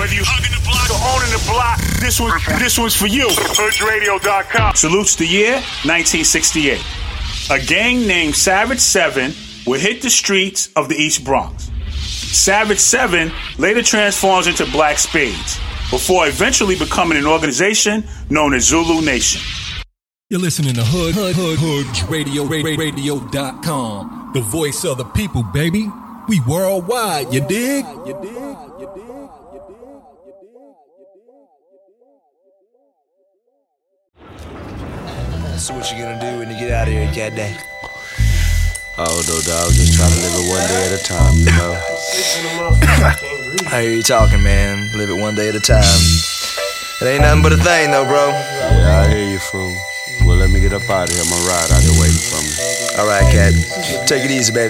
Whether you hugging the block or owning the block, this one's for you. HoodRadio.com. Salutes the year 1968. A gang named Savage 7 would hit the streets of the East Bronx. Savage 7 later transforms into Black Spades, before eventually becoming an organization known as Zulu Nation. You're listening to HoodRadio.com, the voice of the people, baby. We worldwide, you dig? So what you gonna do when you get out of here, cat day? Oh, no, dog, just trying to live it one day at a time, you know? I hear you talking, man. Live it one day at a time. It ain't nothing but a thing, though, bro. Yeah, I hear you, fool. Well, let me get up out of here. My ride out here waiting for me. All right, cat. Take it easy, baby.